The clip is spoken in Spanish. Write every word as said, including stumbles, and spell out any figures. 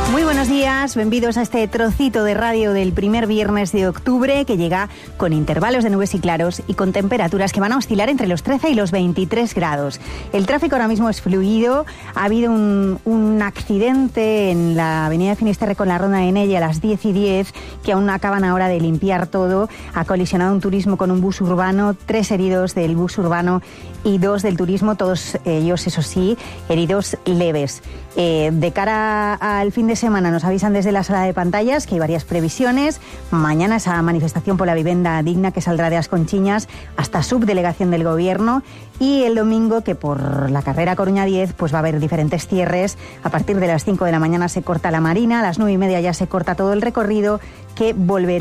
Muy buenos días, bienvenidos a este trocito de radio del primer viernes de octubre que llega con intervalos de nubes y claros y con temperaturas que van a oscilar entre los trece y los veintitrés grados. El tráfico ahora mismo es fluido, ha habido un, un accidente en la avenida de Finisterre con la ronda de Nella a las diez y diez que aún acaban ahora de limpiar todo. Ha colisionado un turismo con un bus urbano, tres heridos del bus urbano y dos del turismo, todos ellos, eso sí, heridos leves. Eh, de cara al fin de semana nos avisan desde la sala de pantallas que hay varias previsiones. Mañana esa manifestación por la vivienda digna que saldrá de Asconchiñas hasta subdelegación del gobierno, y el domingo que por la carrera Coruña diez pues va a haber diferentes cierres. A partir de las cinco de la mañana se corta la Marina, a las nueve y media ya se corta todo el recorrido que volverá